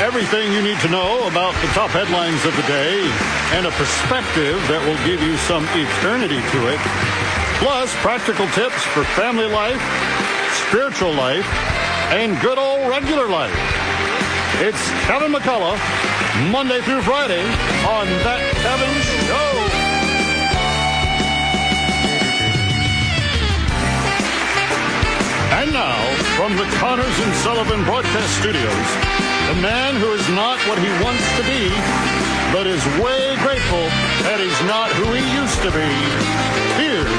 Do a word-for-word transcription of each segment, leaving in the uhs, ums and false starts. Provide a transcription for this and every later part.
Everything you need to know about the top headlines of the day and a perspective that will give you some eternity to it. Plus, practical tips for family life, spiritual life, and good old regular life. It's Kevin McCullough, Monday through Friday on That Kevin Show. And now, from the Connors and Sullivan Broadcast Studios, the man who is not what he wants to be, but is way grateful that he's not who he used to be. Here's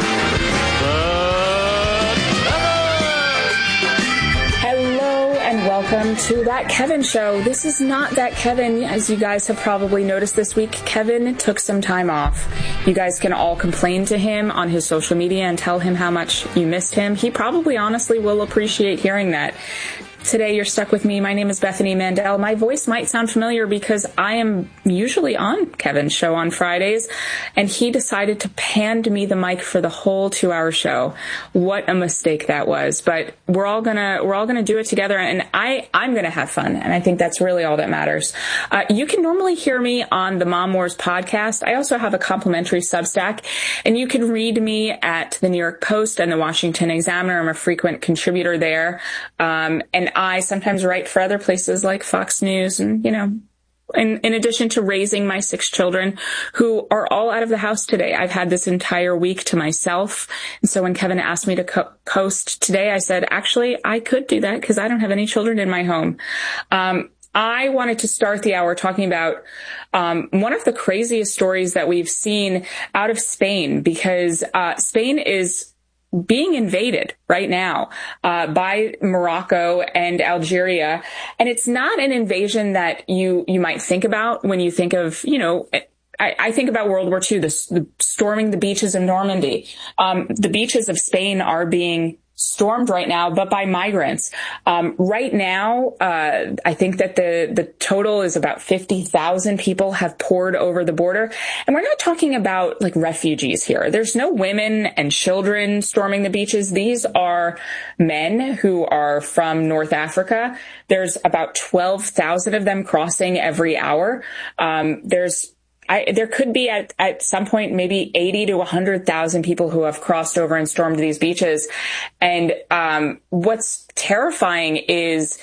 the Kevin! Hello and welcome to That Kevin Show. This is not That Kevin. As you guys have probably noticed this week, Kevin took some time off. You guys can all complain to him on his social media and tell him how much you missed him. He probably honestly will appreciate hearing that. Today, you're stuck with me. My name is Bethany Mandel. My voice might sound familiar because I am usually on Kevin's show on Fridays, and he decided to hand me the mic for the whole two-hour show. What a mistake that was! But we're all gonna we're all gonna do it together, and I I'm gonna have fun, and I think that's really all that matters. Uh, you can normally hear me on the Mom Wars podcast. I also have a complimentary Substack, and you can read me at the New York Post and the Washington Examiner. I'm a frequent contributor there, um, and I sometimes write for other places like Fox News and, you know, in, in addition to raising my six children who are all out of the house today. I've had this entire week to myself. And so when Kevin asked me to co- host today, I said, actually, I could do that because I don't have any children in my home. Um, I wanted to start the hour talking about um, one of the craziest stories that we've seen out of Spain, because uh, Spain is being invaded right now uh, by Morocco and Algeria. And it's not an invasion that you, you might think about when you think of, you know, I, I think about World War Two, the, the storming the beaches of Normandy. Um, the beaches of Spain are being stormed right now, but by migrants. Um, right now, uh, I think that the, the total is about fifty thousand people have poured over the border. And we're not talking about like refugees here. There's no women and children storming the beaches. These are men who are from North Africa. There's about twelve thousand of them crossing every hour. Um, there's I, there could be at, at some point maybe eighty to one hundred thousand people who have crossed over and stormed these beaches. And um, what's terrifying is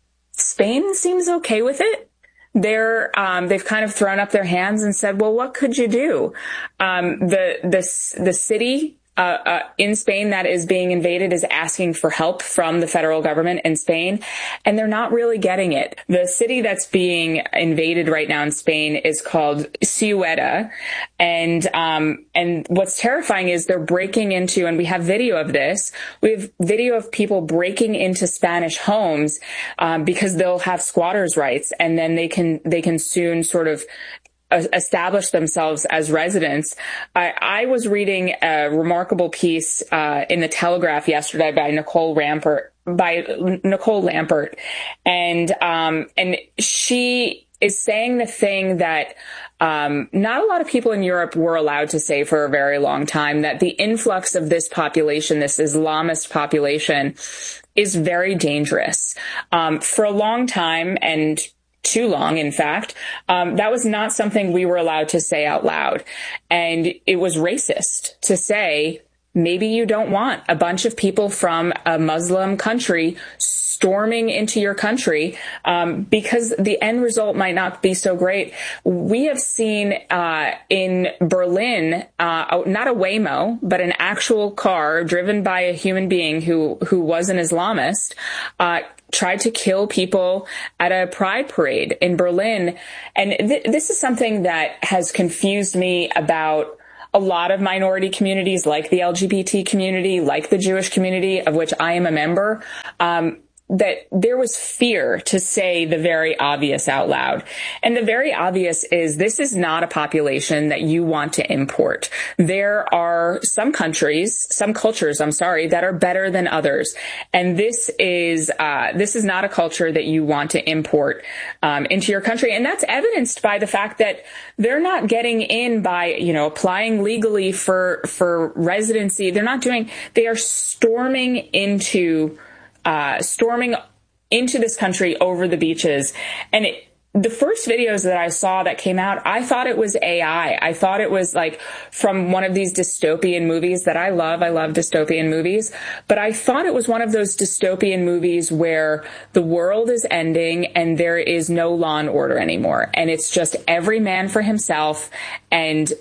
Spain seems okay with it. They're um, they've kind of thrown up their hands and said, "Well, what could you do?" Um, the the the city Uh, uh, in Spain that is being invaded is asking for help from the federal government in Spain, and they're not really getting it. The city that's being invaded right now in Spain is called Ceuta, and um, and what's terrifying is they're breaking into, and we have video of this, we have video of people breaking into Spanish homes um, because they'll have squatters' rights, and then they can they can soon sort of establish themselves as residents. I, I was reading a remarkable piece uh, in the Telegraph yesterday by Nicole Rampert, by Nicole Lampert, and um, and she is saying the thing that um, not a lot of people in Europe were allowed to say for a very long time, that the influx of this population, this Islamist population, is very dangerous. Um, for a long time, and too long, in fact, um, that was not something we were allowed to say out loud. And it was racist to say, maybe you don't want a bunch of people from a Muslim country storming into your country, um, because the end result might not be so great. We have seen uh, in Berlin, uh, not a Waymo, but an actual car driven by a human being who who was an Islamist, uh, tried to kill people at a pride parade in Berlin. And th- this is something that has confused me about a lot of minority communities, like the L G B T community, like the Jewish community, of which I am a member. Um, that there was fear to say the very obvious out loud. And the very obvious is this is not a population that you want to import. There are some countries, some cultures, I'm sorry, that are better than others. And this is, uh, this is not a culture that you want to import, um, into your country. And that's evidenced by the fact that they're not getting in by, you know, applying legally for, for residency. They're not doing, they are storming into Uh, storming into this country over the beaches. And it, the first videos that I saw that came out, I thought it was A I. I thought it was like from one of these dystopian movies that I love. I love dystopian movies, but I thought it was one of those dystopian movies where the world is ending and there is no law and order anymore. And it's just every man for himself and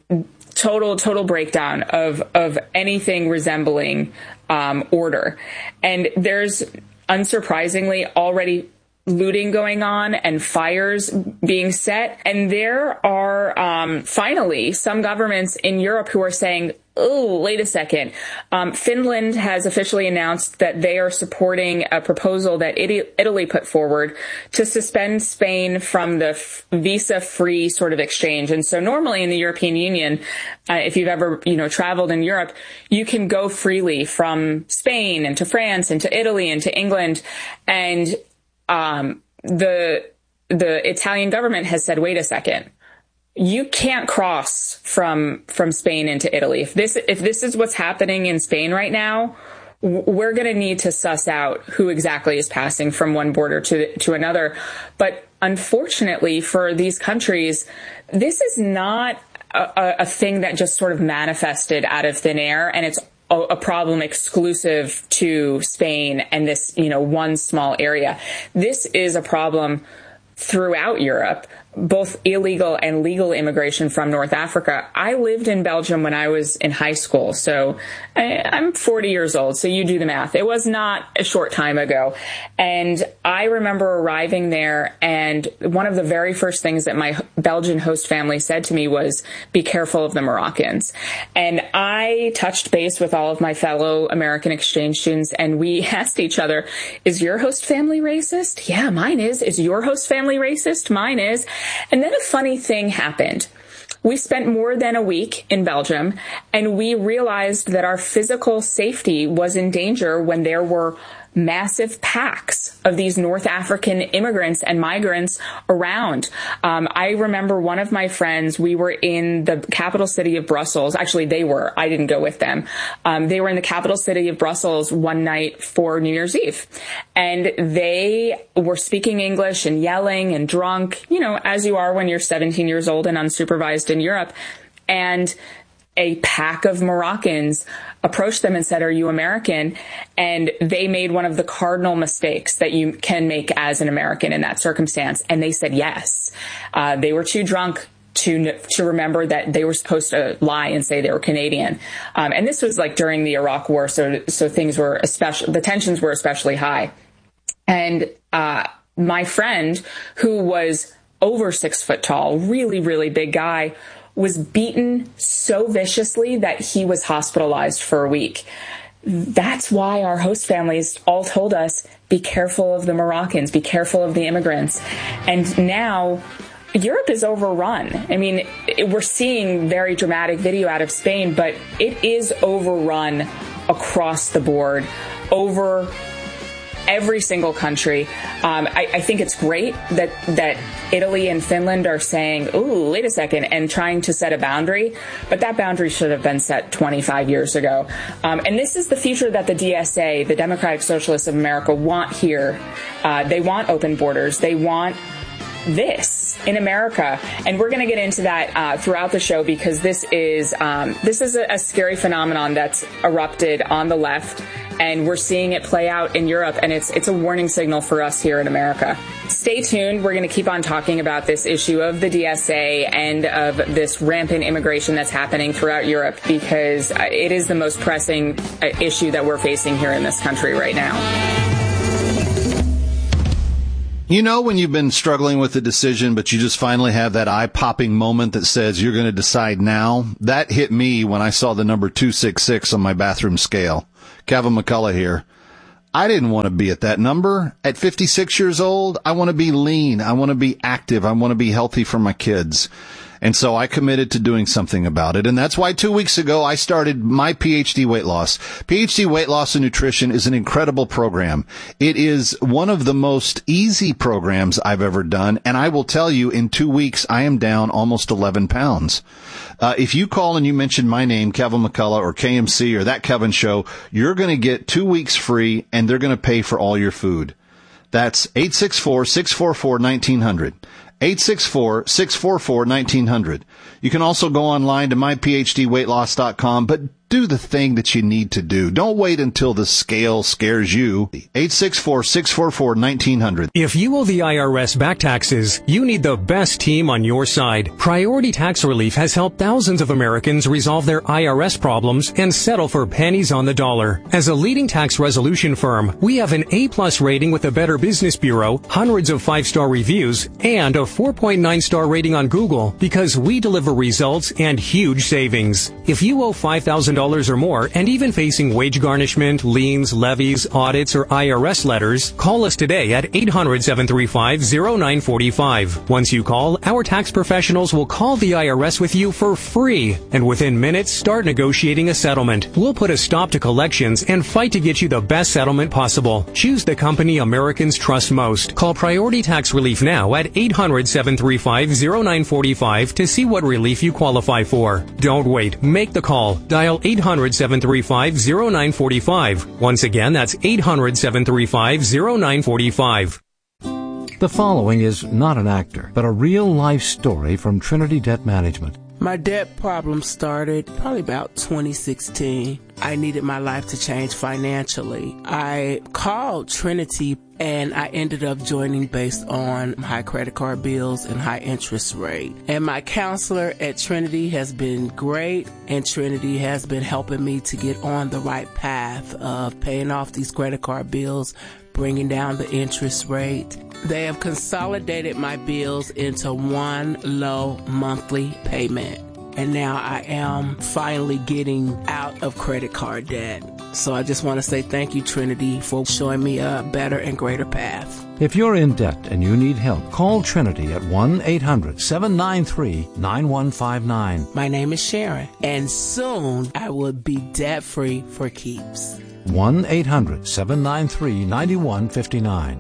total, total breakdown of, of anything resembling um, order. And there's unsurprisingly already looting going on and fires being set. And there are um, finally some governments in Europe who are saying, oh, wait a second. Um, Finland has officially announced that they are supporting a proposal that Italy put forward to suspend Spain from the f- visa-free sort of exchange. And so normally in the European Union, uh, if you've ever, you know, traveled in Europe, you can go freely from Spain and to France and to Italy and to England. And Um, the, the Italian government has said, wait a second, you can't cross from, from Spain into Italy. If this, if this is what's happening in Spain right now, we're going to need to suss out who exactly is passing from one border to, to another. But unfortunately for these countries, this is not a, a thing that just sort of manifested out of thin air, and it's a problem exclusive to Spain and this, you know, one small area. This is a problem throughout Europe, both illegal and legal immigration from North Africa. I lived in Belgium when I was in high school, so I, I'm forty years old, so you do the math. It was not a short time ago. And I remember arriving there, and one of the very first things that my Belgian host family said to me was, be careful of the Moroccans. And I touched base with all of my fellow American exchange students, and we asked each other, is your host family racist? Yeah, mine is. Is your host family racist? Mine is. And then a funny thing happened. We spent more than a week in Belgium, and we realized that our physical safety was in danger when there were massive packs of these North African immigrants and migrants around. Um, I remember one of my friends, we were in the capital city of Brussels. Actually, they were. I didn't go with them. Um, they were in the capital city of Brussels one night for New Year's Eve. And they were speaking English and yelling and drunk, you know, as you are when you're seventeen years old and unsupervised in Europe. And a pack of Moroccans approached them and said, are you American? And they made one of the cardinal mistakes that you can make as an American in that circumstance. And they said yes. Uh, they were too drunk to to remember that they were supposed to lie and say they were Canadian. Um, and this was like during the Iraq War, so so things were especially, the tensions were especially high. And uh, my friend, who was over six foot tall, really, really big guy, was beaten so viciously that he was hospitalized for a week. That's why our host families all told us, be careful of the Moroccans, be careful of the immigrants. And now Europe is overrun. I mean, it, we're seeing very dramatic video out of Spain, but it is overrun across the board, over every single country. Um, I, I think it's great that that Italy and Finland are saying, ooh, wait a second, and trying to set a boundary. But that boundary should have been set twenty-five years ago. Um, and this is the future that the D S A, the Democratic Socialists of America, want here. Uh, they want open borders. They want this in America. And we're going to get into that uh, throughout the show, because this is um, this is a, a scary phenomenon that's erupted on the left. And we're seeing it play out in Europe, and it's it's a warning signal for us here in America. Stay tuned. We're going to keep on talking about this issue of the D S A and of this rampant immigration that's happening throughout Europe, because it is the most pressing issue that we're facing here in this country right now. You know when you've been struggling with a decision, but you just finally have that eye-popping moment that says you're going to decide now? That hit me when I saw the number two sixty-six on my bathroom scale. Kevin McCullough here. I didn't want to be at that number. At fifty-six years old, I want to be lean. I want to be active. I want to be healthy for my kids. And so I committed to doing something about it. And that's why two weeks ago I started my PhD Weight Loss. PhD Weight Loss and Nutrition is an incredible program. It is one of the most easy programs I've ever done. And I will tell you, in two weeks, I am down almost eleven pounds. Uh, if you call and you mention my name, Kevin McCullough or K M C or That Kevin Show, you're going to get two weeks free, and they're going to pay for all your food. That's eight six four, six four four, one nine zero zero. eight six four, six four four, one nine zero zero. You can also go online to my p h d weight loss dot com, but do the thing that you need to do. Don't wait until the scale scares you. eight six four, six four four, one nine zero zero. If you owe the I R S back taxes, you need the best team on your side. Priority Tax Relief has helped thousands of Americans resolve their I R S problems and settle for pennies on the dollar. As a leading tax resolution firm, we have an A-plus rating with the Better Business Bureau, hundreds of five-star reviews, and a four point nine star rating on Google because we deliver results and huge savings. If you owe five thousand dollars or more and even facing wage garnishment, liens, levies, audits, or I R S letters, call us today at eight hundred, seven three five, zero nine four five. Once you call, our tax professionals will call the I R S with you for free, and within minutes start negotiating a settlement. We'll put a stop to collections and fight to get you the best settlement possible. Choose the company Americans trust most. Call Priority Tax Relief now at eight hundred, seven three five, zero nine four five to see what relief you qualify for. Don't wait. Make the call. Dial eight hundred, seven three five, zero nine four five. Once again, that's eight hundred, seven three five, zero nine four five. The following is not an actor, but a real-life story from Trinity Debt Management. My debt problem started probably about twenty sixteen. I needed my life to change financially. I called Trinity and I ended up joining based on high credit card bills and high interest rate. And my counselor at Trinity has been great, and Trinity has been helping me to get on the right path of paying off these credit card bills, bringing down the interest rate. They have consolidated my bills into one low monthly payment. And now I am finally getting out of credit card debt. So I just want to say thank you, Trinity, for showing me a better and greater path. If you're in debt and you need help, call Trinity at one eight hundred, seven nine three, nine one five nine. My name is Sharon, and soon I will be debt-free for keeps. one eight hundred, seven nine three, nine one five nine.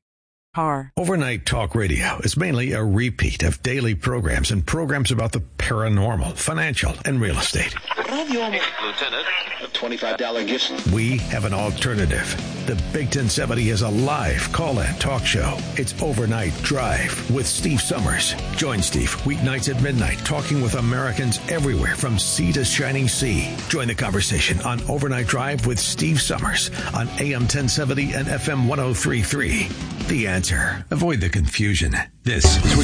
Har. Overnight Talk Radio is mainly a repeat of daily programs and programs about the paranormal, financial, and real estate. Lieutenant, a twenty-five dollars gift. We have an alternative. The Big ten seventy is a live call-in talk show. It's Overnight Drive with Steve Summers. Join Steve weeknights at midnight, talking with Americans everywhere from sea to shining sea. Join the conversation on Overnight Drive with Steve Summers on A M ten seventy and F M one oh three point three. The Answer. Avoid the confusion. This is